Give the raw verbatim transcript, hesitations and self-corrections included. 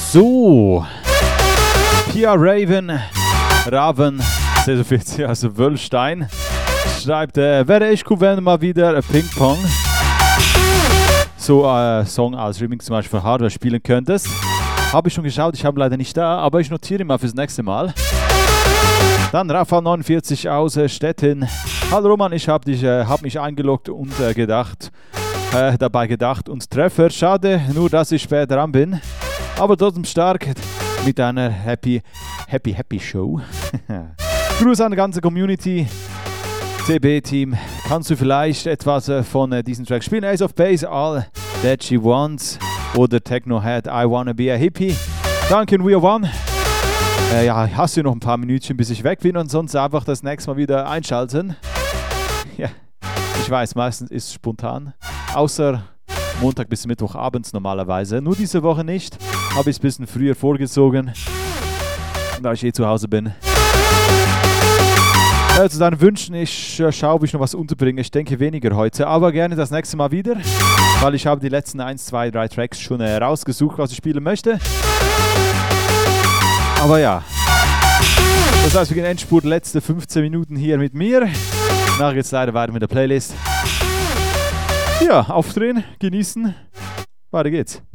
So, Pia Raven, Raven, sechsundvierzig, also Wölstein, schreibt, äh, wäre echt cool, wenn du mal wieder Ping-Pong, so ein äh, Song als Remix zum Beispiel von Hardware spielen könntest. Habe ich schon geschaut, ich habe leider nicht da, aber ich notiere mal fürs nächste Mal. Dann Rafa neunundvierzig aus äh, Stettin. Hallo Roman, ich habe äh, hab mich eingeloggt und äh, gedacht, äh, dabei gedacht und Treffer. Schade, nur dass ich spät dran bin. Aber trotzdem stark mit einer Happy, Happy, Happy Show. Gruß an die ganze Community. C B-Team, kannst du vielleicht etwas äh, von äh, diesem Track spielen? Ace of Base, All That She Wants oder Techno Head, I Wanna Be a Hippie. Danke, We Are One. Äh, ja, hast du noch ein paar Minütchen, bis ich weg bin und sonst einfach das nächste Mal wieder einschalten. Ja, ich weiß, meistens ist es spontan. Außer Montag bis Mittwoch abends normalerweise. Nur diese Woche nicht. Habe ich es ein bisschen früher vorgezogen, da ich eh zu Hause bin. Äh, zu deinen Wünschen, ich äh, schaue, ob ich noch was unterbringe. Ich denke weniger heute, aber gerne das nächste Mal wieder. Weil ich habe die letzten eins, zwei, drei Tracks schon äh, rausgesucht, was ich spielen möchte. Aber ja, das heißt, wir gehen Endspurt, letzte fünfzehn Minuten hier mit mir. Nachher geht's leider weiter mit der Playlist. Ja, aufdrehen, genießen, weiter geht's.